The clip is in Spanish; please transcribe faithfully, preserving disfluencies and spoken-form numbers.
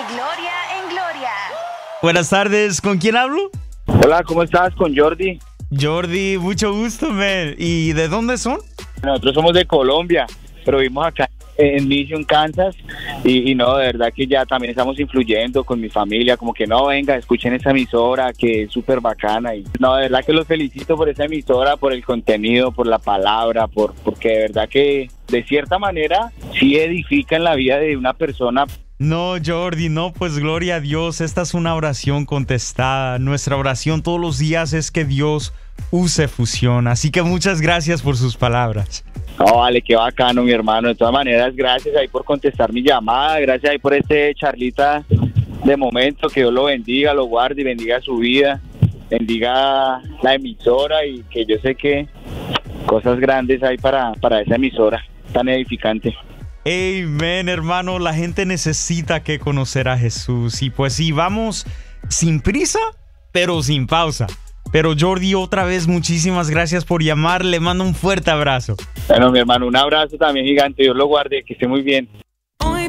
Gloria en Gloria. Buenas tardes, ¿con quién hablo? Hola, ¿cómo estás? Con Jordi. Jordi, mucho gusto, man. ¿Y de dónde son? Nosotros somos de Colombia, pero vivimos acá en Mission, Kansas, y, y no, de verdad que ya también estamos influyendo con mi familia, como que no, venga, escuchen esa emisora que es súper bacana, y no, de verdad que los felicito por esa emisora, por el contenido, por la palabra, por porque de verdad que de cierta manera sí edifica en la vida de una persona. No, Jordi, no, pues gloria a Dios, esta es una oración contestada. Nuestra oración todos los días es que Dios use Fusión, así que muchas gracias por sus palabras. No, vale, qué bacano, mi hermano. De todas maneras, gracias ahí por contestar mi llamada, gracias ahí por este charlita de momento, que Dios lo bendiga, lo guarde y bendiga su vida, bendiga la emisora, y que yo sé que cosas grandes hay para, para esa emisora tan edificante. Amen, hermano, la gente necesita que conocer a Jesús, y pues sí, vamos sin prisa, pero sin pausa. Pero Jordi, otra vez, muchísimas gracias por llamar. Le mando un fuerte abrazo. Bueno, mi hermano, un abrazo también gigante. Dios lo guarde, que esté muy bien.